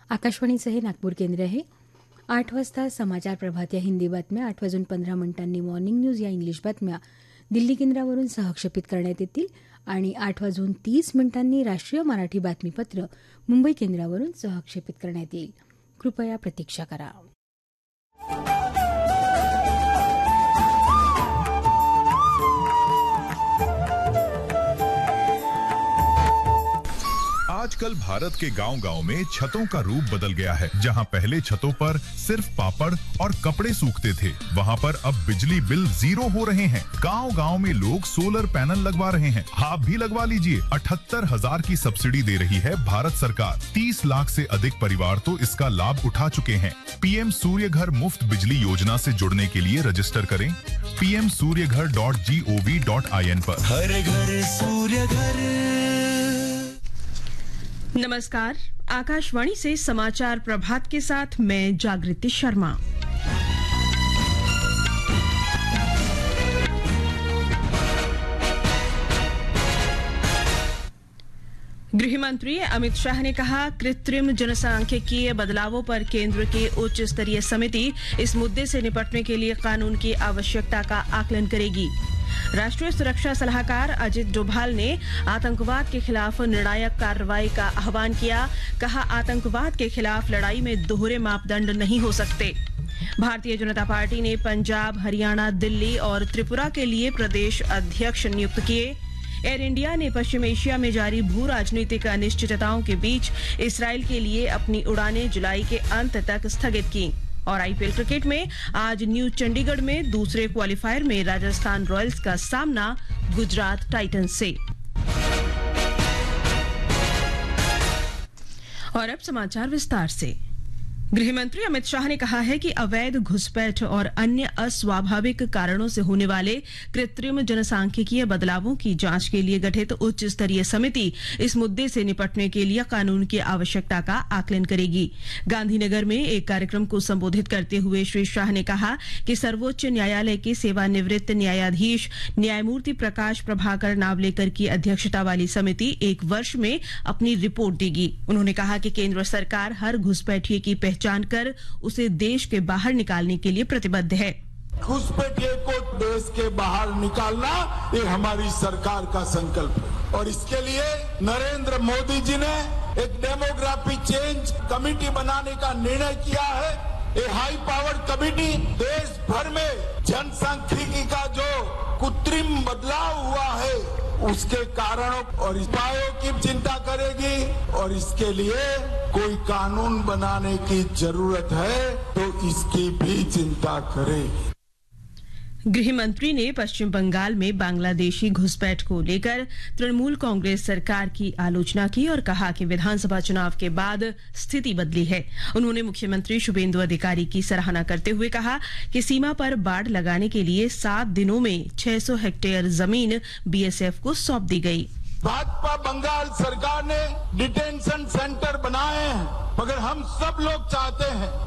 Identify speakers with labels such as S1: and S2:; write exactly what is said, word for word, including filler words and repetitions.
S1: आकाशवाणीचं हे नागपूर केंद्र आहे. आठ वाजता समाचार प्रभात या हिंदी बातम्या, आठ वाजून पंधरा मिनिटांनी मॉर्निंग न्यूज या इंग्लिश बातम्या दिल्ली केंद्रावरून सहक्षेपित करण्यात येतील आणि आठ वाजून तीस मिनिटांनी राष्ट्रीय मराठी बातमीपत्र मुंबई केंद्रावरून सहक्षेपित करण्यात येईल. कृपया प्रतीक्षा करा.
S2: आजकल भारत के गांव-गांव में छतों का रूप बदल गया है. जहां पहले छतों पर सिर्फ पापड़ और कपड़े सूखते थे, वहां पर अब बिजली बिल जीरो हो रहे हैं. गांव-गांव में लोग सोलर पैनल लगवा रहे हैं. आप भी लगवा लीजिए. अठहत्तर हजार की सब्सिडी दे रही है भारत सरकार. तीस लाख से अधिक परिवार तो इसका लाभ उठा चुके हैं. पीएम सूर्य घर मुफ्त बिजली योजना से जुड़ने के लिए रजिस्टर करें पीएम सूर्य घर dot G O V dot I N पर.
S3: हर घर सूर्य घर.
S4: नमस्कार, आकाशवाणी से समाचार प्रभात के साथ मैं जागृति शर्मा. गृहमंत्री अमित शाह ने कहा, कृत्रिम जनसांख्यिकीय बदलावों पर केंद्र की उच्च स्तरीय समिति इस मुद्दे से निपटने के लिए कानून की आवश्यकता का आकलन करेगी. राष्ट्रीय सुरक्षा सलाहकार अजित डोभाल ने आतंकवाद के खिलाफ निर्णायक कार्रवाई का आह्वान किया. कहा, आतंकवाद के खिलाफ लड़ाई में दोहरे मापदंड नहीं हो सकते. भारतीय जनता पार्टी ने पंजाब, हरियाणा, दिल्ली और त्रिपुरा के लिए प्रदेश अध्यक्ष नियुक्त किए. एयर इंडिया ने पश्चिम एशिया में जारी भू राजनीतिक अनिश्चितताओं के बीच इसराइल के लिए अपनी उड़ानें जुलाई के अंत तक स्थगित की. और आईपीएल क्रिकेट में आज न्यू चंडीगढ़ में दूसरे क्वालिफायर में राजस्थान रॉयल्स का सामना गुजरात टाइटंस से. और अब समाचार विस्तार से. गृहमंत्री अमित शाह ने कहा है कि अवैध घुसपैठ और अन्य अस्वाभाविक कारणों से होने वाले कृत्रिम जनसांख्यिकीय बदलावों की जांच के लिए गठित उच्च स्तरीय समिति इस मुद्दे से निपटने के लिए कानून की आवश्यकता का आकलन करेगी. गांधीनगर में एक कार्यक्रम को संबोधित करते हुए श्री शाह ने कहा कि सर्वोच्च न्यायालय के सेवानिवृत्त न्यायाधीश न्यायमूर्ति प्रकाश प्रभाकर नावलेकर की अध्यक्षता वाली समिति एक वर्ष में अपनी रिपोर्ट देगी. उन्होंने कहा कि केंद्र सरकार हर घुसपैठिए की जानकर उसे देश के बाहर निकालने के लिए प्रतिबद्ध है.
S5: घुसपैठिए को देश के बाहर निकालना ये हमारी सरकार का संकल्प है और इसके लिए नरेंद्र मोदी जी ने एक डेमोग्राफी चेंज कमेटी बनाने का निर्णय किया है. ये हाई पावर्ड कमेटी देश भर में जनसांख्यिकी का जो कृत्रिम बदलाव हुआ है उसके कारणों और उपायों की चिंता करेगी और इसके लिए कोई कानून बनाने की जरूरत है तो इसकी भी चिंता करेगी.
S4: गृहमंत्री ने पश्चिम बंगाल में बांग्लादेशी घुसपैठ को लेकर तृणमूल कांग्रेस सरकार की आलोचना की और कहा कि विधानसभा चुनाव के बाद स्थिति बदली है. उन्होंने मुख्यमंत्री शुभेंदु अधिकारी की सराहना करते हुए कहा कि सीमा पर बाड़ लगाने के लिए सात दिनों में छह सौ हेक्टेयर जमीन बीएसएफ को सौंप दी गई.
S5: भाजपा बंगाल सरकार ने डिटेंशन सेंटर बनाए हैं मगर हम सब लोग चाहते हैं